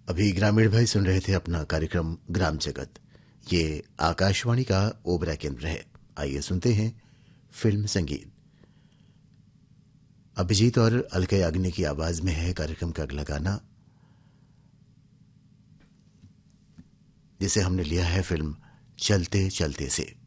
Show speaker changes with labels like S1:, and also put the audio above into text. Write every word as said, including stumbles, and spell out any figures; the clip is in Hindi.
S1: अभी ग्रामीण भाई सुन रहे थे अपना कार्यक्रम ग्राम जगत। ये आकाशवाणी का ओबरा केंद्र है। आइए सुनते हैं फिल्म संगीत। अभिजीत और अलका याग्निक की आवाज में है कार्यक्रम का अगला गाना, जिसे हमने लिया है फिल्म चलते चलते से।